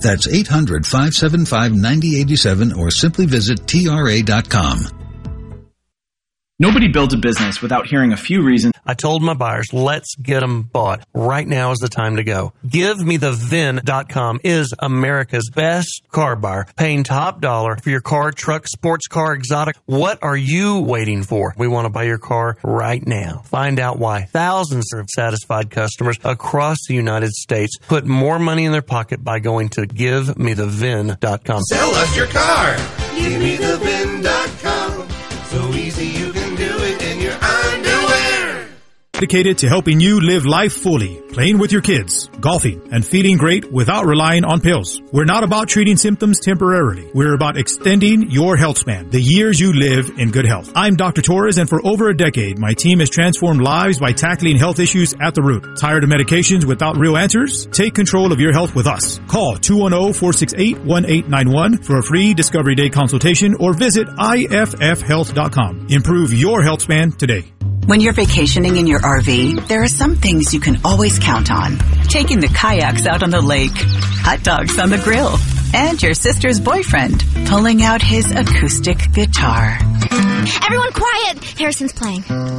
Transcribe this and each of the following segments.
That's 800-575-9087 or simply visit TRA.com. Nobody builds a business without hearing a few reasons. I told my buyers, let's get them bought. Right now is the time to go. GiveMeTheVin.com is America's best car buyer, paying top dollar for your car, truck, sports car, exotic. What are you waiting for? We want to buy your car right now. Find out why thousands of satisfied customers across the United States put more money in their pocket by going to GiveMeTheVin.com. Sell us your car. GiveMeTheVin.com. So easy you can do it in your underwear. Dedicated to helping you live life fully, playing with your kids, golfing, and feeling great without relying on pills. We're not about treating symptoms temporarily. We're about extending your health span, the years you live in good health. I'm Dr. Torres, and for over a decade, my team has transformed lives by tackling health issues at the root. Tired of medications without real answers? Take control of your health with us. Call 210-468-1891 for a free Discovery Day consultation or visit IFFhealth.com. Improve your health span today. When you're vacationing in your RV, there are some things you can always count on. Taking the kayaks out on the lake, hot dogs on the grill, and your sister's boyfriend pulling out his acoustic guitar. Everyone quiet! Harrison's playing.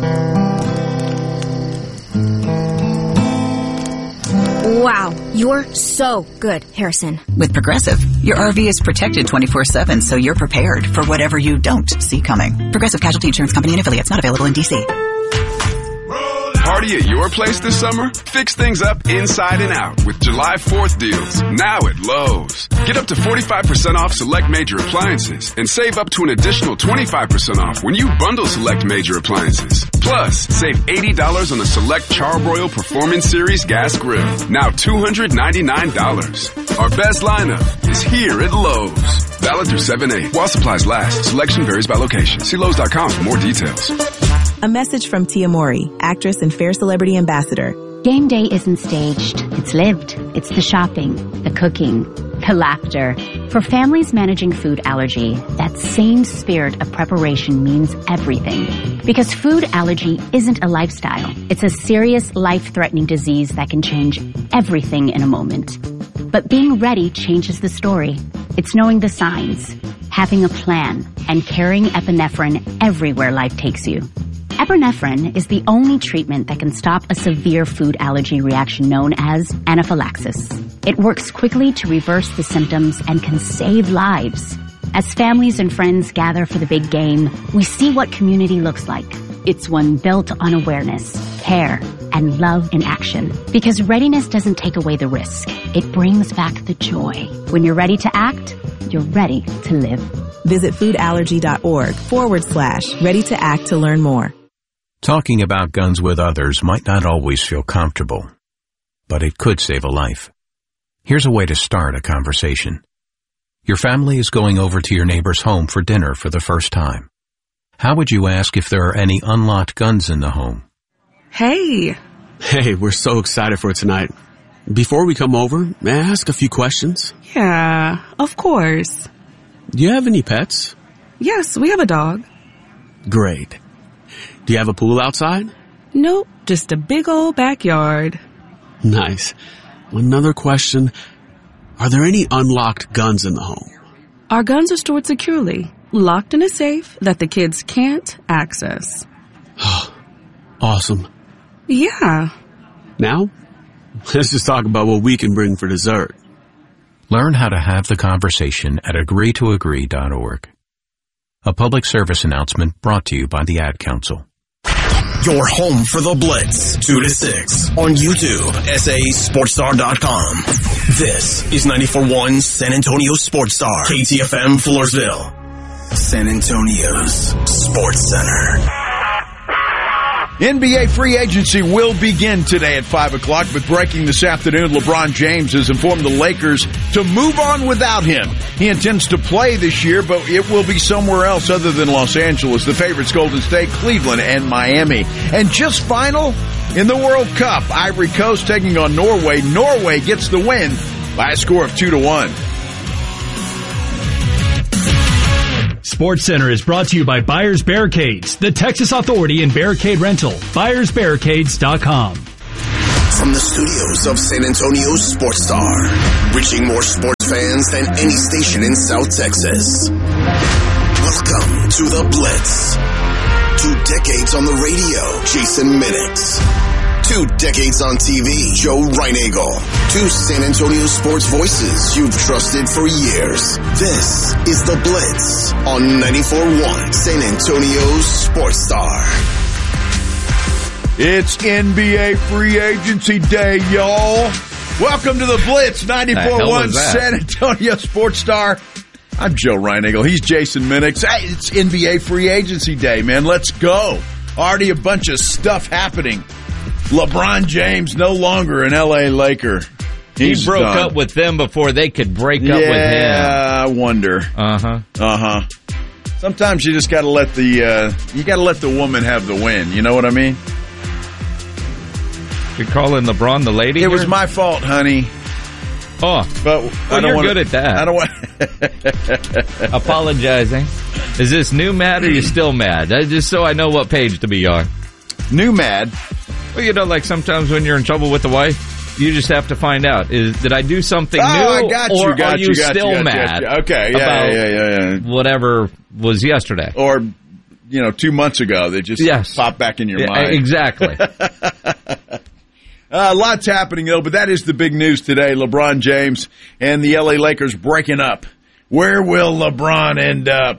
Wow, you're so good, Harrison. With Progressive, your RV is protected 24/7, so you're prepared for whatever you don't see coming. Progressive Casualty Insurance Company and affiliates, not available in D.C. Party at your place this summer? Fix things up inside and out with July 4th deals, now at Lowe's. Get up to 45% off select major appliances and save up to an additional 25% off when you bundle select major appliances. Plus, save $80 on the select Charbroil Performance Series gas grill, now $299. Our best lineup is here at Lowe's. Valid through 7/8. While supplies last, selection varies by location. See Lowe's.com for more details. A message from Tia Mowry, actress and Fair Celebrity Ambassador. Game day isn't staged. It's lived. It's the shopping, the cooking, the laughter. For families managing food allergy, that same spirit of preparation means everything. Because food allergy isn't a lifestyle. It's a serious, life-threatening disease that can change everything in a moment. But being ready changes the story. It's knowing the signs, having a plan, and carrying epinephrine everywhere life takes you. Epinephrine is the only treatment that can stop a severe food allergy reaction known as anaphylaxis. It works quickly to reverse the symptoms and can save lives. As families and friends gather for the big game, we see what community looks like. It's one built on awareness, care, and love in action. Because readiness doesn't take away the risk. It brings back the joy. When you're ready to act, you're ready to live. Visit foodallergy.org/ready to act to learn more. Talking about guns with others might not always feel comfortable, but it could save a life. Here's a way to start a conversation. Your family is going over to your neighbor's home for dinner for the first time. How would you ask if there are any unlocked guns in the home? Hey, we're so excited for tonight. Before we come over, may I ask a few questions? Yeah, of course. Do you have any pets? Yes, we have a dog. Great. Do you have a pool outside? Nope, just a big old backyard. Nice. Another question. Are there any unlocked guns in the home? Our guns are stored securely, locked in a safe that the kids can't access. Awesome. Yeah. Now, let's just talk about what we can bring for dessert. Learn how to have the conversation at agreetoagree.org. A public service announcement brought to you by the Ad Council. Your home for the Blitz, 2 to 6 on YouTube, SASportsStar.com. This is 94.1 San Antonio Sports Star, KTFM Floresville, San Antonio's Sports Center. NBA free agency will begin today at 5 o'clock, but breaking this afternoon, LeBron James has informed the Lakers to move on without him. He intends to play this year, but it will be somewhere else other than Los Angeles. The favorites, Golden State, Cleveland, and Miami. And just final, in the World Cup, Ivory Coast taking on Norway. Norway gets the win by a score of 2-1. SportsCenter is brought to you by Buyers Barricades, the Texas authority in barricade rental. BuyersBarricades.com. from the studios of San Antonio Sports Star, reaching more sports fans than any station in South Texas. Welcome to The Blitz. 2 decades on the radio, Jason Minix. 2 decades on TV, Joe Reinagle. 2 San Antonio sports voices you've trusted for years. This is The Blitz on 94.1 San Antonio Sports Star. It's NBA free agency day, y'all. Welcome to The Blitz, 94.1 San Antonio Sports Star. I'm Joe Reinagle. He's Jason Minix. Hey, it's NBA free agency day, man. Let's go. Already a bunch of stuff happening. LeBron James no longer an L.A. Laker. He broke up with them before they could break up with him. Yeah, I wonder. Sometimes you just got to let the woman have the win. You know what I mean? You're calling LeBron the lady? It was my fault, honey. Oh, but you're good at that. I don't want apologizing. Is this new mad or are you still mad? Just so I know what page to be on. New mad. Well, you know, like sometimes when you're in trouble with the wife, you just have to find out: did I do something new, I got you, or got are you still mad? Okay, yeah. Whatever was yesterday, or 2 months ago, they just popped back in your mind. Exactly. Lots happening, though, but that is the big news today. LeBron James and the L.A. Lakers breaking up. Where will LeBron end up?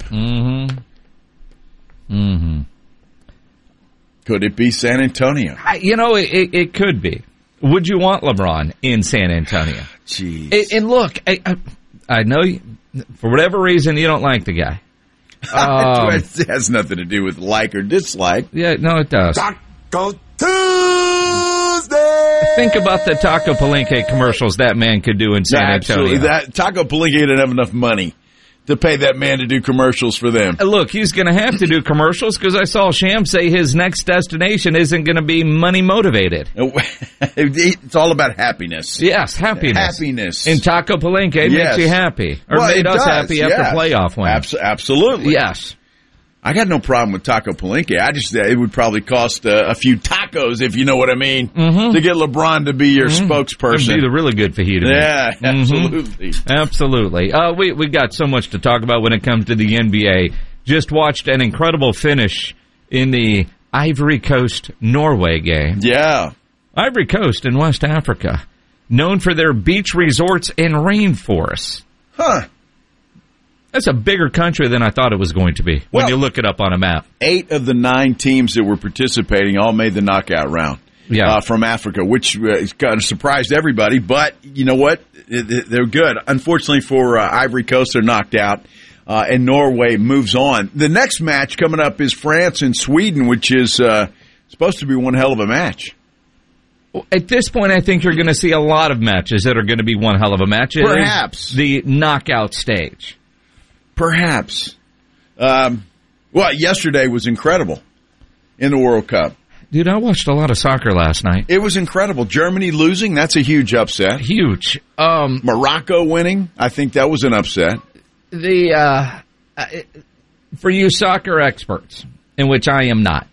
Could it be San Antonio? It could be. Would you want LeBron in San Antonio? Jeez. And look, I know for whatever reason you don't like the guy. It has nothing to do with like or dislike. Yeah, no, it does. Taco Tuesday! Think about the Taco Palenque commercials that man could do in San Antonio. Absolutely. Taco Palenque didn't have enough money to pay that man to do commercials for them. Look, he's going to have to do commercials because I saw Sham say his next destination isn't going to be money motivated. It's all about happiness. Yes, happiness. Happiness. And Taco Palenque makes you happy. Or made us happy after playoff wins. Absolutely. Yes. I got no problem with Taco Palenque. It would probably cost a few tacos, if you know what I mean, to get LeBron to be your spokesperson. It'd be the really good fajita. Yeah, absolutely. Absolutely. We got so much to talk about when it comes to the NBA. Just watched an incredible finish in the Ivory Coast-Norway game. Yeah. Ivory Coast in West Africa, known for their beach resorts and rainforests. Huh. That's a bigger country than I thought it was going to be when you look it up on a map. 8 of the 9 teams that were participating all made the knockout round from Africa, which kind of surprised everybody. But you know what? They're good. Unfortunately for Ivory Coast, they're knocked out, and Norway moves on. The next match coming up is France and Sweden, which is supposed to be one hell of a match. At this point, I think you're going to see a lot of matches that are going to be one hell of a match. Perhaps. The knockout stage. Perhaps. Yesterday was incredible in the World Cup. Dude, I watched a lot of soccer last night. It was incredible. Germany losing, that's a huge upset. Huge. Morocco winning, I think that was an upset. For you soccer experts, in which I am not,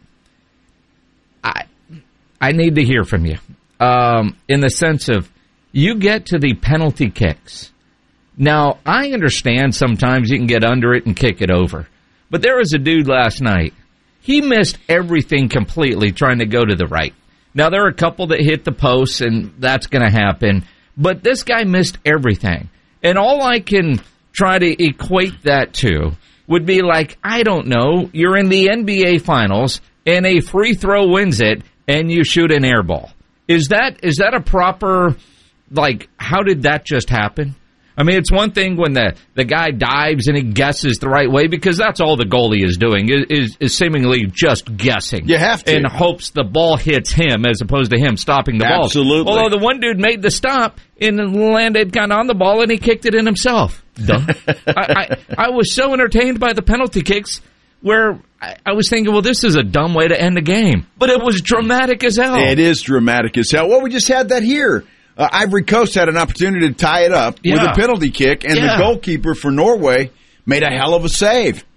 I need to hear from you. In the sense of, you get to the penalty kicks. Now, I understand sometimes you can get under it and kick it over. But there was a dude last night. He missed everything completely trying to go to the right. Now, there are a couple that hit the posts, and that's going to happen. But this guy missed everything. And all I can try to equate that to would be like, I don't know, you're in the NBA Finals, and a free throw wins it, and you shoot an air ball. Is that a proper, how did that just happen? I mean, it's one thing when the guy dives and he guesses the right way, because that's all the goalie is doing, is seemingly just guessing. You have to. And hopes the ball hits him as opposed to him stopping the ball. Absolutely. Although the one dude made the stop and landed kind of on the ball and he kicked it in himself. I was so entertained by the penalty kicks where I was thinking, well, this is a dumb way to end the game. But it was dramatic as hell. It is dramatic as hell. Well, we just had that here. Ivory Coast had an opportunity to tie it up with a penalty kick, and the goalkeeper for Norway made a hell of a save.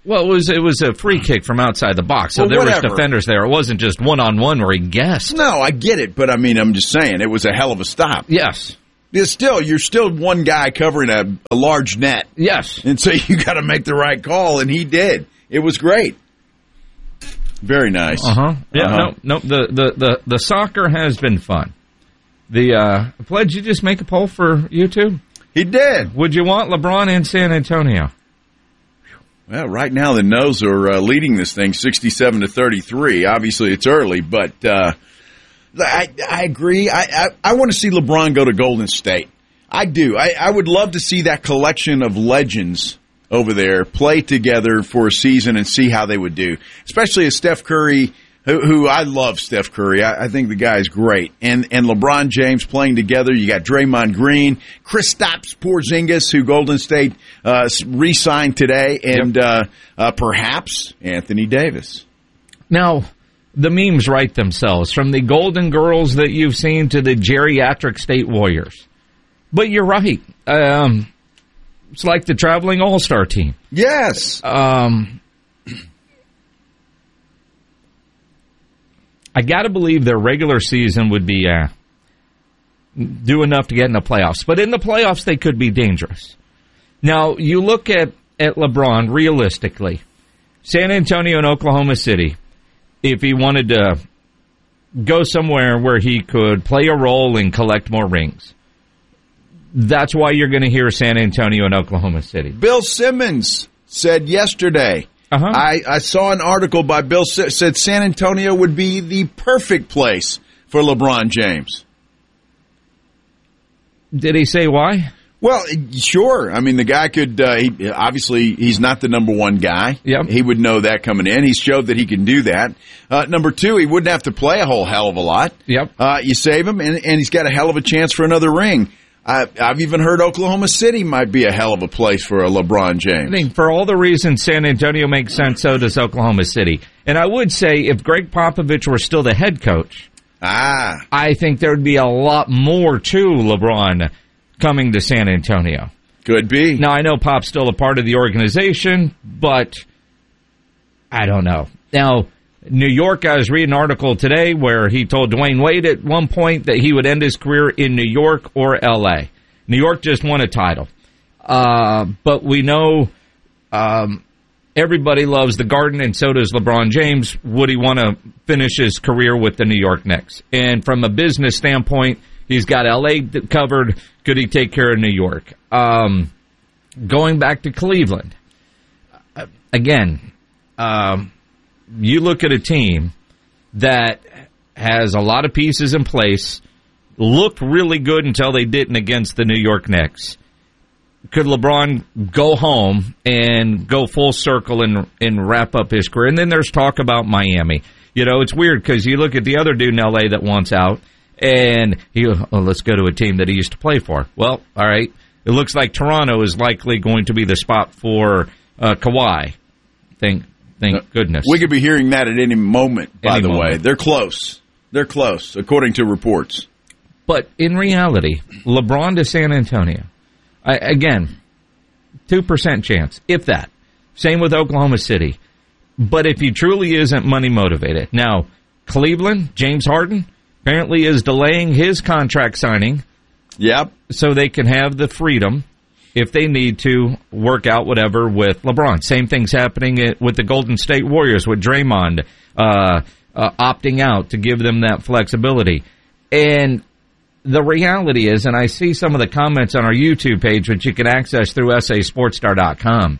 Well, it was a free kick from outside the box, so there was defenders there. It wasn't just one-on-one where he guessed. No, I get it, but I mean, I'm just saying, it was a hell of a stop. Yes. You're still one guy covering a large net. Yes. And so you got to make the right call, and he did. It was great. Very nice. Yeah, no, the soccer has been fun. Pledge, you just make a poll for YouTube? He did. Would you want LeBron in San Antonio? Well, right now the No's are leading this thing 67-33. Obviously, it's early, but I agree. I want to see LeBron go to Golden State. I do. I would love to see that collection of legends over there play together for a season and see how they would do, especially as Steph Curry, who I love Steph Curry. I think the guy's great. And LeBron James playing together. You got Draymond Green, Kristaps Porzingis, who Golden State re-signed today, and perhaps Anthony Davis. Now, the memes write themselves, from the Golden Girls that you've seen to the geriatric State Warriors. But you're right. It's like the traveling all-star team. Yes. I got to believe their regular season would be do enough to get in the playoffs. But in the playoffs, they could be dangerous. Now, you look at LeBron realistically. San Antonio and Oklahoma City, if he wanted to go somewhere where he could play a role and collect more rings, that's why you're going to hear San Antonio and Oklahoma City. Bill Simmons said yesterday, I saw an article by Bill said San Antonio would be the perfect place for LeBron James. Did he say why? Well, sure. I mean, the guy could, obviously, he's not the number one guy. Yep. He would know that coming in. He's showed that he can do that. Number two, he wouldn't have to play a whole hell of a lot. Yep. You save him, and he's got a hell of a chance for another ring. I've even heard Oklahoma City might be a hell of a place for a LeBron James. I think for all the reasons San Antonio makes sense, so does Oklahoma City. And I would say if Greg Popovich were still the head coach, I think there would be a lot more to LeBron coming to San Antonio. Could be. Now, I know Pop's still a part of the organization, but I don't know. Now, New York, I was reading an article today where he told Dwayne Wade at one point that he would end his career in New York or L.A. New York just won a title. But we know everybody loves the Garden, and so does LeBron James. Would he want to finish his career with the New York Knicks? And from a business standpoint, he's got L.A. covered. Could he take care of New York? Going back to Cleveland, again, you look at a team that has a lot of pieces in place, looked really good until they didn't against the New York Knicks. Could LeBron go home and go full circle and wrap up his career? And then there's talk about Miami. You know, it's weird because you look at the other dude in L.A. that wants out, and let's go to a team that he used to play for. Well, all right. It looks like Toronto is likely going to be the spot for Kawhi. Thank goodness. We could be hearing that at any moment, by the way. They're close. They're close, according to reports. But in reality, LeBron to San Antonio, again, 2% chance, if that. Same with Oklahoma City. But if he truly isn't money motivated. Now, Cleveland, James Harden, apparently is delaying his contract signing. Yep. So they can have the freedom, if they need to, work out whatever with LeBron. Same thing's happening with the Golden State Warriors, with Draymond opting out to give them that flexibility. And the reality is, and I see some of the comments on our YouTube page, which you can access through SASportsStar.com,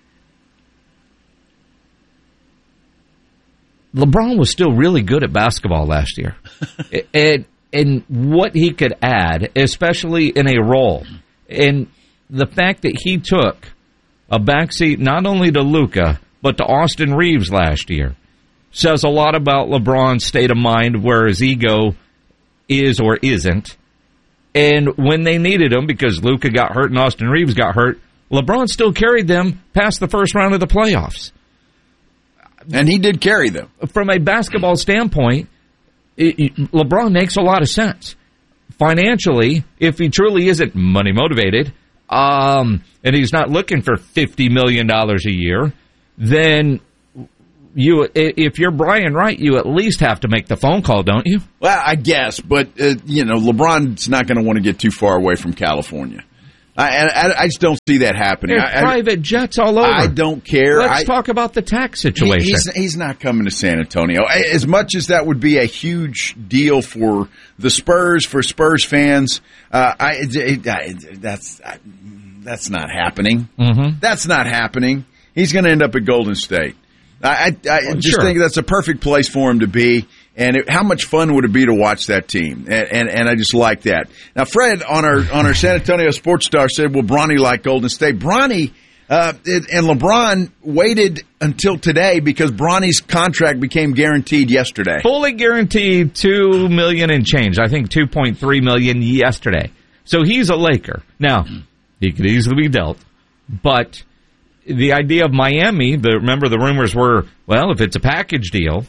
LeBron was still really good at basketball last year. and what he could add, especially in a role. And the fact that he took a backseat not only to Luka, but to Austin Reeves last year, says a lot about LeBron's state of mind, where his ego is or isn't. And when they needed him, because Luka got hurt and Austin Reeves got hurt, LeBron still carried them past the first round of the playoffs. And he did carry them. From a basketball standpoint, LeBron makes a lot of sense. Financially, if he truly isn't money motivated, and he's not looking for $50 million a year, then if you're Brian Wright, you at least have to make the phone call, don't you? Well, I guess, but LeBron's not going to want to get too far away from California. I just don't see that happening. Private jets all over. I don't care. Let's talk about the tax situation. He's not coming to San Antonio. As much as that would be a huge deal for the Spurs, for Spurs fans, that's not happening. Mm-hmm. That's not happening. He's going to end up at Golden State. I just think that's a perfect place for him to be. And how much fun would it be to watch that team? And I just like that. Now, Fred on our San Antonio Sports Star said, "Will Bronny like Golden State?" Bronny and LeBron waited until today because Bronny's contract became guaranteed yesterday. Fully guaranteed, $2 million and change. I think $2.3 million yesterday. So he's a Laker. Now, he could easily be dealt, but the idea of Miami, remember the rumors were, well, if it's a package deal,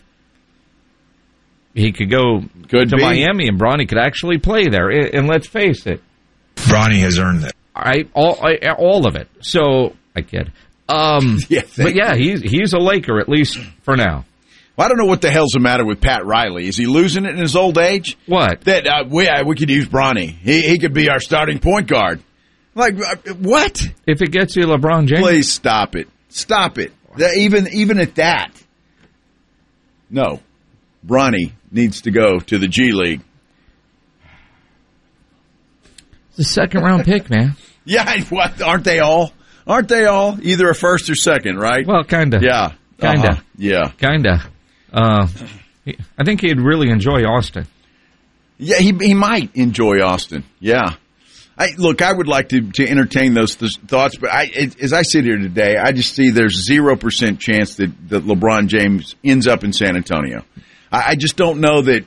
he could go to Miami and Bronny could actually play there. And let's face it, Bronny has earned it. All of it. So I kid. But yeah, he's a Laker, at least for now. Well, I don't know what the hell's the matter with Pat Riley. Is he losing it in his old age? What? That we could use Bronny. He could be our starting point guard. Like, what? If it gets you LeBron James. Please stop it. Stop it. Even at that. No. Bronny needs to go to the G League. It's a second-round pick, man. Yeah, what? Aren't they all? Aren't they all? Either a first or second, right? Well, kind of. Yeah. Kind of. Yeah. Kind of. I think he'd really enjoy Austin. Yeah, he might enjoy Austin. Yeah. I would like to entertain those thoughts, but as I sit here today, I just see there's 0% chance that LeBron James ends up in San Antonio. I just don't know that.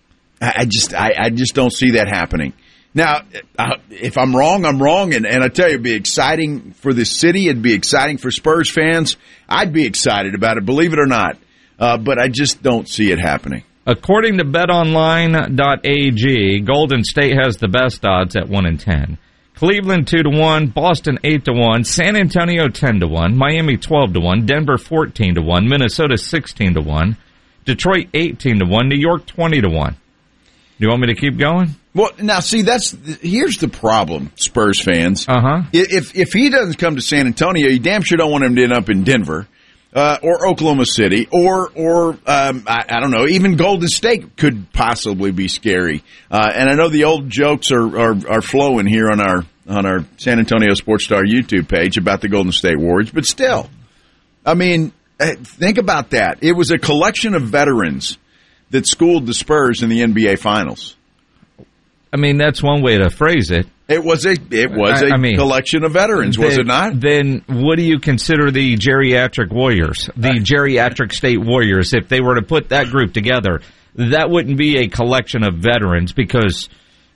I just don't see that happening. Now, if I'm wrong, I'm wrong, and I tell you, it'd be exciting for this city. It'd be exciting for Spurs fans. I'd be excited about it, believe it or not. But I just don't see it happening. According to BetOnline.ag, Golden State has the best odds at 1-10. Cleveland 2-1, Boston 8-1, San Antonio 10-1, Miami 12-1, Denver 14-1, Minnesota 16-1, Detroit 18-1, New York 20-1. Do you want me to keep going? Well, now see, here's the problem, Spurs fans. Uh-huh. If he doesn't come to San Antonio, you damn sure don't want him to end up in Denver. Or Oklahoma City, or I don't know, even Golden State could possibly be scary. And I know the old jokes are flowing here on our San Antonio Sports Star YouTube page about the Golden State Warriors, but still, I mean, think about that. It was a collection of veterans that schooled the Spurs in the NBA Finals. I mean, that's one way to phrase it. It was a collection of veterans, was it not? Then what do you consider the geriatric Warriors, the geriatric state Warriors? If they were to put that group together, that wouldn't be a collection of veterans because,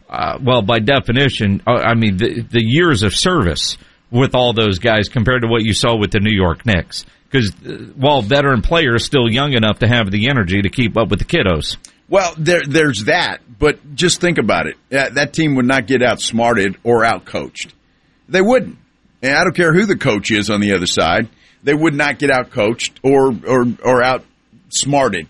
by definition, the years of service with all those guys compared to what you saw with the New York Knicks. Because while veteran players still young enough to have the energy to keep up with the kiddos. Well, there's that, but just think about it. That team would not get outsmarted or outcoached. They wouldn't. And I don't care who the coach is on the other side. They would not get outcoached or outsmarted.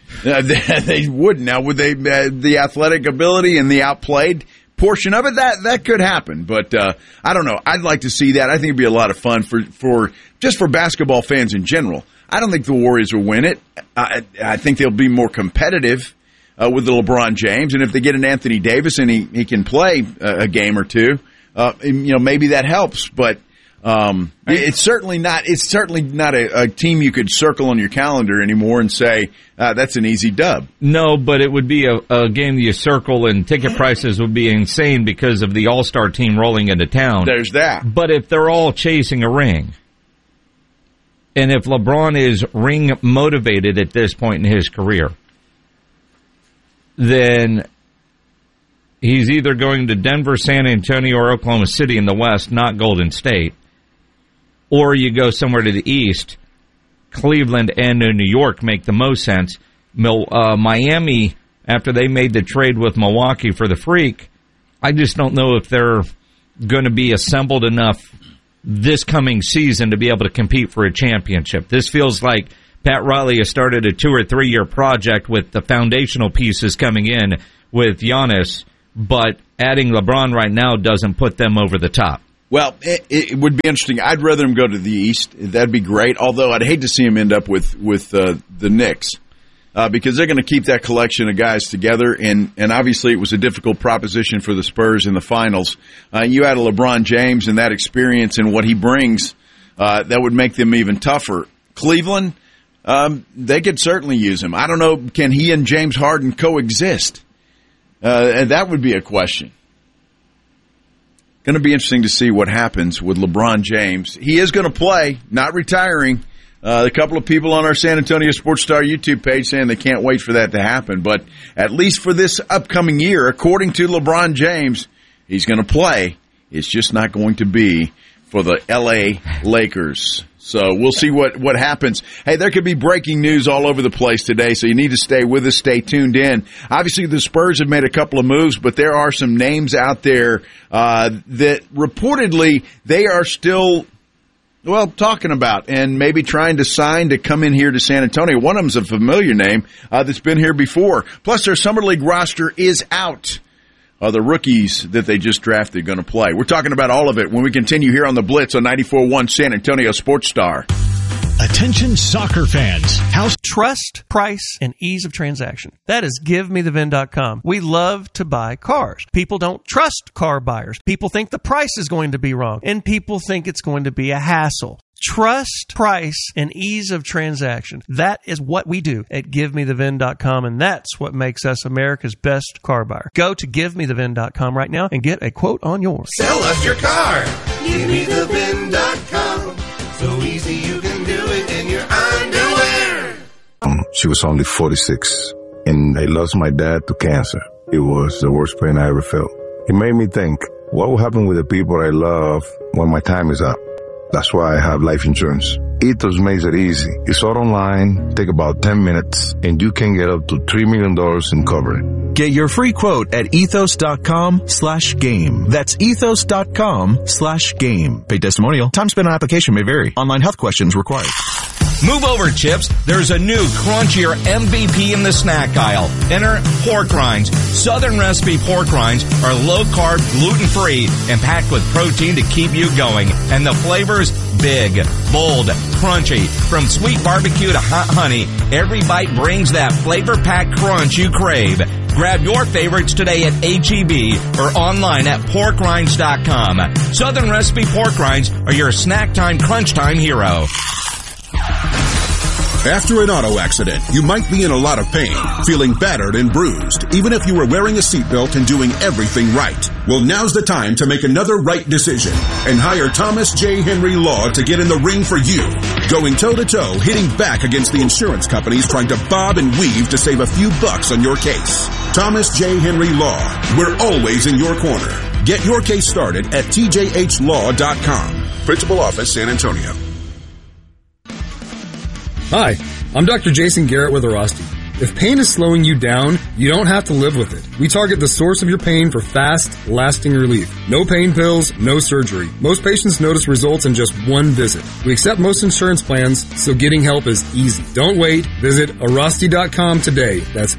They wouldn't. Now, would they the athletic ability and the outplayed portion of it? That could happen, but I don't know. I'd like to see that. I think it'd be a lot of fun for basketball fans in general. I don't think the Warriors will win it. I think they'll be more competitive. With the LeBron James, and if they get an Anthony Davis and he can play a game or two, maybe that helps. But it's certainly not a team you could circle on your calendar anymore and say that's an easy dub. No, but it would be a game you circle, and ticket prices would be insane because of the All-Star team rolling into town. There's that. But if they're all chasing a ring, and if LeBron is ring motivated at this point in his career, then he's either going to Denver, San Antonio, or Oklahoma City in the West, not Golden State. Or you go somewhere to the East. Cleveland and New York make the most sense. Miami, after they made the trade with Milwaukee for the Freak, I just don't know if they're going to be assembled enough this coming season to be able to compete for a championship. This feels like Pat Riley has started a 2 or 3 year project with the foundational pieces coming in with Giannis, but adding LeBron right now doesn't put them over the top. Well, it would be interesting. I'd rather him go to the East. That'd be great, although I'd hate to see him end up with the Knicks. Because they're going to keep that collection of guys together, and obviously it was a difficult proposition for the Spurs in the finals. You add a LeBron James and that experience and what he brings, that would make them even tougher. Cleveland, they could certainly use him. I don't know, can he and James Harden coexist? And that would be a question. Going to be interesting to see what happens with LeBron James. He is going to play, not retiring. A couple of people on our San Antonio Sports Star YouTube page saying they can't wait for that to happen. But at least for this upcoming year, according to LeBron James, he's going to play. It's just not going to be for the L.A. Lakers. So we'll see what happens. Hey, there could be breaking news all over the place today, so you need to stay with us, stay tuned in. Obviously, the Spurs have made a couple of moves, but there are some names out there that reportedly they are still talking about and maybe trying to sign to come in here to San Antonio. One of them's a familiar name that's been here before. Plus, their Summer League roster is out. The rookies that they just drafted going to play. We're talking about all of it when we continue here on the Blitz on 94.1 San Antonio Sports Star. Attention soccer fans. House trust, price, and ease of transaction. That is GiveMeTheVin.com. We love to buy cars. People don't trust car buyers. People think the price is going to be wrong, and people think it's going to be a hassle. Trust, price, and ease of transaction. That is what we do at GiveMeTheVin.com, and that's what makes us America's best car buyer. Go to GiveMeTheVin.com right now and get a quote on yours. Sell us your car. GiveMeTheVin.com. So easy you can do it in your underwear. She was only 46, and I lost my dad to cancer. It was the worst pain I ever felt. It made me think, what will happen with the people I love when my time is up? That's why I have life insurance. Ethos makes it easy. It's all online, take about 10 minutes, and you can get up to $3 million in coverage. Get your free quote at ethos.com/game. That's ethos.com/game. Paid testimonial. Time spent on application may vary. Online health questions required. Move over, Chips. There's a new crunchier MVP in the snack aisle. Enter pork rinds. Southern recipe pork rinds are low-carb, gluten-free, and packed with protein to keep you going. And the flavors, big, bold, crunchy. From sweet barbecue to hot honey, every bite brings that flavor-packed crunch you crave. Grab your favorites today at H-E-B or online at porkrinds.com. Southern recipe pork rinds are your snack time, crunch time hero. After an auto accident, you might be in a lot of pain, feeling battered and bruised, even if you were wearing a seatbelt and doing everything right. Well, now's the time to make another right decision and hire Thomas J. Henry Law to get in the ring for you. Going toe-to-toe, hitting back against the insurance companies trying to bob and weave to save a few bucks on your case. Thomas J. Henry Law. We're always in your corner. Get your case started at tjhlaw.com. Principal Office, San Antonio. Hi, I'm Dr. Jason Garrett with Arasti. If pain is slowing you down, you don't have to live with it. We target the source of your pain for fast, lasting relief. No pain pills, no surgery. Most patients notice results in just one visit. We accept most insurance plans, so getting help is easy. Don't wait. Visit Arasti.com today. That's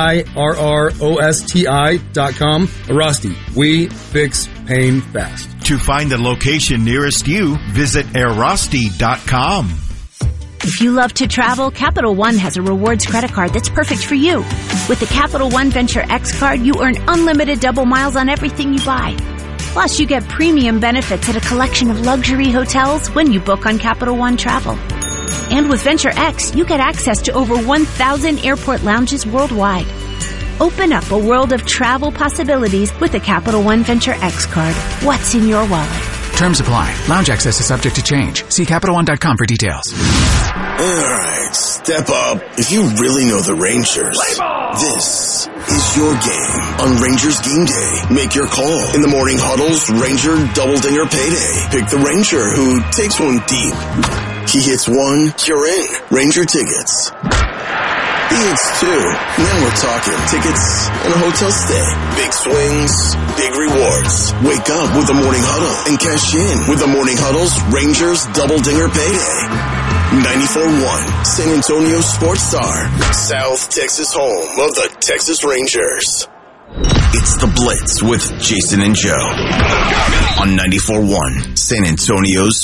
AIRROSTI.com. Arasti. We fix pain fast. To find the location nearest you, visit Arasti.com. If you love to travel, Capital One has a rewards credit card that's perfect for you. With the Capital One Venture X card, you earn unlimited double miles on everything you buy. Plus, you get premium benefits at a collection of luxury hotels when you book on Capital One Travel. And with Venture X, you get access to over 1,000 airport lounges worldwide. Open up a world of travel possibilities with the Capital One Venture X card. What's in your wallet? Terms apply. Lounge access is subject to change. See CapitalOne.com for details. Alright, step up if you really know the Rangers. This is your game on Rangers Game Day. Make your call in the morning huddles, Ranger Double Dinger Payday. Pick the Ranger who takes one deep. He hits one, you're in. Ranger tickets. It's 2. And then we're talking tickets and a hotel stay. Big swings, big rewards. Wake up with the Morning Huddle and cash in with the Morning Huddle's Rangers Double Dinger Payday. 94.1 San Antonio Sports Star, South Texas home of the Texas Rangers. It's The Blitz with Jason and Joe on 94.1 San Antonio's